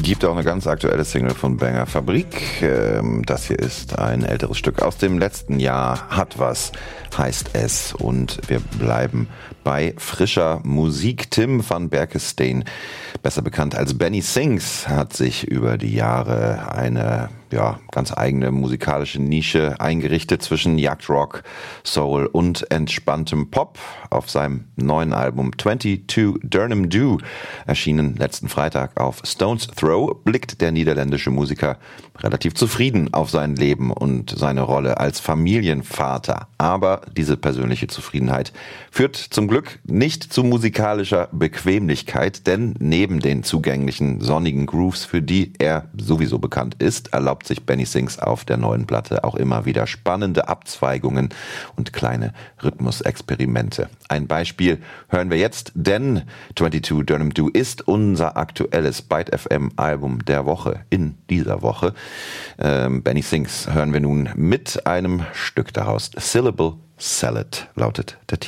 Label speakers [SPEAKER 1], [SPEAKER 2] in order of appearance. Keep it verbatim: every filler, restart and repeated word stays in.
[SPEAKER 1] Gibt auch eine ganz aktuelle Single von Banger Fabrik. Ähm, das hier ist ein älteres Stück aus dem letzten Jahr. Hat was, heißt es. Und wir bleiben bei frischer Musik. Tim van Berkestein, besser bekannt als Benny Sings, hat sich über die Jahre eine ja, ganz eigene musikalische Nische eingerichtet zwischen Jagdrock, Soul und entspanntem Pop. Auf seinem neuen Album zweiundzwanzig Durham Dew, erschienen letzten Freitag auf Stones Throw, blickt der niederländische Musiker relativ zufrieden auf sein Leben und seine Rolle als Familienvater. Aber diese persönliche Zufriedenheit führt zum Glück nicht zu musikalischer Bequemlichkeit, denn neben den zugänglichen sonnigen Grooves, für die er sowieso bekannt ist, erlaubt sich Benny Sings auf der neuen Platte auch immer wieder spannende Abzweigungen und kleine Rhythmusexperimente. Ein Beispiel hören wir jetzt, denn zweiundzwanzig Durham Dew ist unser aktuelles Byte F M Album der Woche in dieser Woche. Ähm, Benny Sings hören wir nun mit einem Stück daraus. Syllable Salad lautet der Titel.